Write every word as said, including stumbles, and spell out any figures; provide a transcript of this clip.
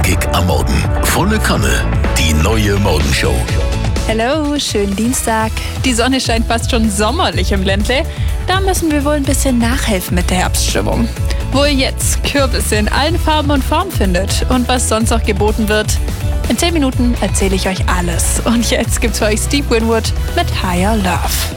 Sidekick am Morgen. Volle Kanne. Die neue Morgenshow. Hallo, schönen Dienstag. Die Sonne scheint fast schon sommerlich im Ländle. Da müssen wir wohl ein bisschen nachhelfen mit der Herbststimmung. Wo ihr jetzt Kürbisse in allen Farben und Formen findet und was sonst noch geboten wird. In zehn Minuten erzähle ich euch alles. Und jetzt gibt's für euch Steve Winwood mit Higher Love.